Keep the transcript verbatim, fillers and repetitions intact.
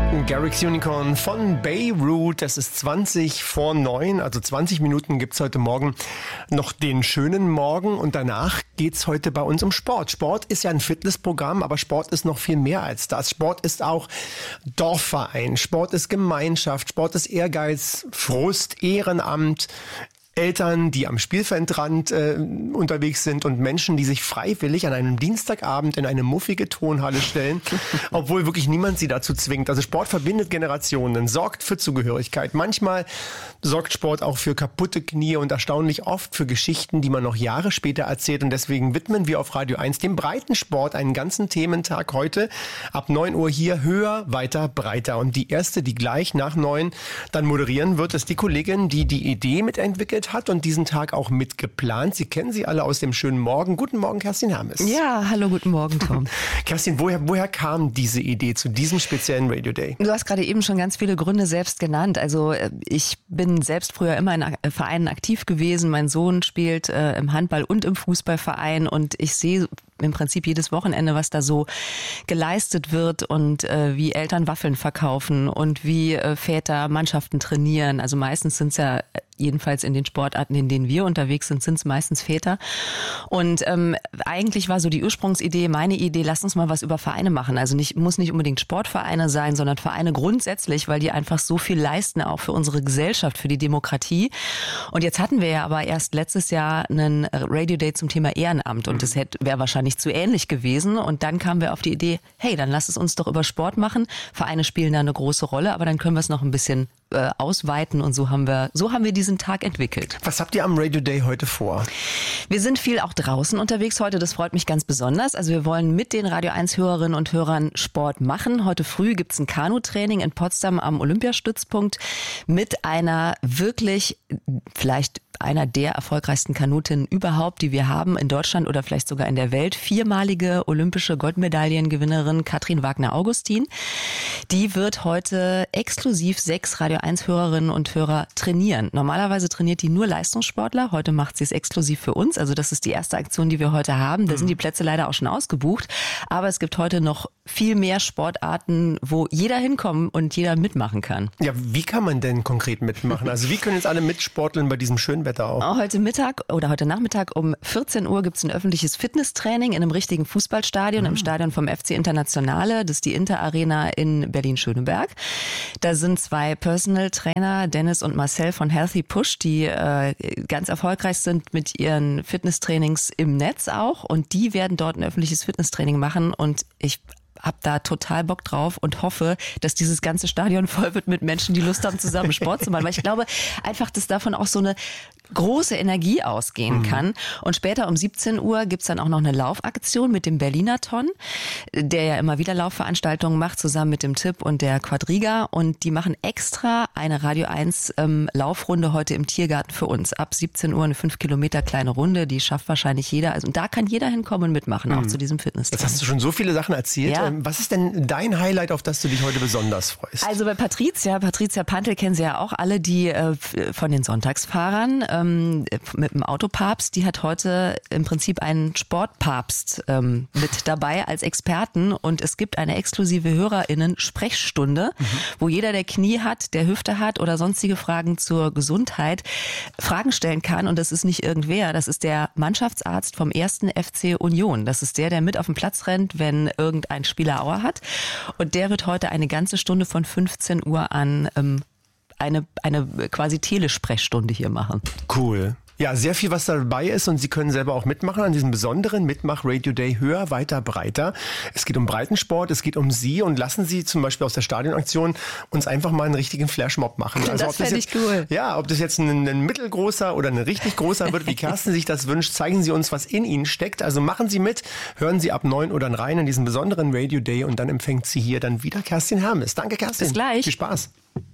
Garrix Unicorn von Beirut. Es ist zwanzig vor neun, also zwanzig Minuten gibt's heute Morgen noch den schönen Morgen und danach geht's heute bei uns um Sport. Sport ist ja ein Fitnessprogramm, aber Sport ist noch viel mehr als das. Sport ist auch Dorfverein, Sport ist Gemeinschaft, Sport ist Ehrgeiz, Frust, Ehrenamt, Eltern, die am Spielfeldrand äh, unterwegs sind und Menschen, die sich freiwillig an einem Dienstagabend in eine muffige Tonhalle stellen, obwohl wirklich niemand sie dazu zwingt. Also Sport verbindet Generationen, sorgt für Zugehörigkeit. Manchmal sorgt Sport auch für kaputte Knie und erstaunlich oft für Geschichten, die man noch Jahre später erzählt. Und deswegen widmen wir auf Radio eins dem Breitensport einen ganzen Thementag heute. Ab neun Uhr hier höher, weiter, breiter. Und die erste, die gleich nach neun dann moderieren wird, ist die Kollegin, die die Idee mitentwickelt hat und diesen Tag auch mitgeplant. Sie kennen sie alle aus dem schönen Morgen. Guten Morgen, Kerstin Hermes. Ja, hallo, guten Morgen, Tom. Kerstin, woher, woher kam diese Idee zu diesem speziellen Radio Day? Du hast gerade eben schon ganz viele Gründe selbst genannt. Also ich bin selbst früher immer in Vereinen aktiv gewesen. Mein Sohn spielt äh, im Handball- und im Fußballverein und ich sehe im Prinzip jedes Wochenende, was da so geleistet wird und äh, wie Eltern Waffeln verkaufen und wie äh, Väter Mannschaften trainieren. Also meistens sind es ja, jedenfalls in den Sportarten, in denen wir unterwegs sind, sind es meistens Väter. Und ähm, eigentlich war so die Ursprungsidee, meine Idee, lass uns mal was über Vereine machen. Also nicht, muss nicht unbedingt Sportvereine sein, sondern Vereine grundsätzlich, weil die einfach so viel leisten, auch für unsere Gesellschaft, für die Demokratie. Und jetzt hatten wir ja aber erst letztes Jahr einen Radio Day zum Thema Ehrenamt und das hätte wäre wahrscheinlich zu ähnlich gewesen. Und dann kamen wir auf die Idee, hey, dann lass es uns doch über Sport machen. Vereine spielen da eine große Rolle, aber dann können wir es noch ein bisschen äh, ausweiten und so haben wir, so haben wir diesen Tag entwickelt. Was habt ihr am Radio Day heute vor? Wir sind viel auch draußen unterwegs heute, das freut mich ganz besonders. Also wir wollen mit den Radio eins Hörerinnen und Hörern Sport machen. Heute früh gibt's ein Kanutraining in Potsdam am Olympiastützpunkt mit einer wirklich vielleicht einer der erfolgreichsten Kanutinnen überhaupt, die wir haben in Deutschland oder vielleicht sogar in der Welt. Viermalige olympische Goldmedaillengewinnerin Katrin Wagner-Augustin. Die wird heute exklusiv sechs Radio eins Hörerinnen und Hörer trainieren. Normalerweise trainiert die nur Leistungssportler. Heute macht sie es exklusiv für uns. Also das ist die erste Aktion, die wir heute haben. Da sind die Plätze leider auch schon ausgebucht. Aber es gibt heute noch viel mehr Sportarten, wo jeder hinkommen und jeder mitmachen kann. Ja, wie kann man denn konkret mitmachen? Also wie können jetzt alle mitsporteln bei diesem schönen Wetter auch? Heute Mittag oder heute Nachmittag um vierzehn Uhr gibt es ein öffentliches Fitnesstraining in einem richtigen Fußballstadion, mhm. im Stadion vom F C Internationale. Das ist die Inter Arena in Berlin-Schöneberg. Da sind zwei Personal Trainer, Dennis und Marcel von Healthy Push, die äh, ganz erfolgreich sind mit ihren Fitnesstrainings im Netz auch. Und die werden dort ein öffentliches Fitnesstraining machen. Und ich hab da total Bock drauf und hoffe, dass dieses ganze Stadion voll wird mit Menschen, die Lust haben, zusammen Sport zu machen. Weil ich glaube einfach, dass davon auch so eine große Energie ausgehen kann. Und später um siebzehn Uhr gibt's dann auch noch eine Laufaktion mit dem Berliner-Ton, der ja immer wieder Laufveranstaltungen macht, zusammen mit dem Tipp und der Quadriga. Und die machen extra eine Radio eins ähm, Laufrunde heute im Tiergarten für uns. Ab siebzehn Uhr eine fünf Kilometer kleine Runde, die schafft wahrscheinlich jeder. Also und da kann jeder hinkommen und mitmachen, auch mhm. zu diesem Fitnesstraining. Jetzt hast du schon so viele Sachen erzählt. Ja. Was ist denn dein Highlight, auf das du dich heute besonders freust? Also bei Patricia, Patricia Pantel kennen Sie ja auch alle, die äh, von den Sonntagsfahrern ähm, mit dem Autopapst, die hat heute im Prinzip einen Sportpapst ähm, mit dabei als Experten und es gibt eine exklusive HörerInnen-Sprechstunde, mhm. wo jeder, der Knie hat, der Hüfte hat oder sonstige Fragen zur Gesundheit, Fragen stellen kann und das ist nicht irgendwer, das ist der Mannschaftsarzt vom ersten F C Union. Das ist der, der mit auf den Platz rennt, wenn irgendein Spieler Aua hat und der wird heute eine ganze Stunde von fünfzehn Uhr an ähm, eine, eine quasi Telesprechstunde hier machen. Cool. Ja, sehr viel, was dabei ist und Sie können selber auch mitmachen an diesem besonderen Mitmach-Radio Day höher, weiter, breiter. Es geht um Breitensport, es geht um Sie und lassen Sie zum Beispiel aus der Stadionaktion uns einfach mal einen richtigen Flashmob machen. Also das fände ich cool. Ja, ob das jetzt ein, ein mittelgroßer oder ein richtig großer wird, wie Kerstin sich das wünscht, zeigen Sie uns, was in Ihnen steckt. Also machen Sie mit, hören Sie ab neun Uhr dann rein in diesen besonderen Radio Day und dann empfängt Sie hier dann wieder Kerstin Hermes. Danke, Kerstin. Bis gleich. Viel Spaß.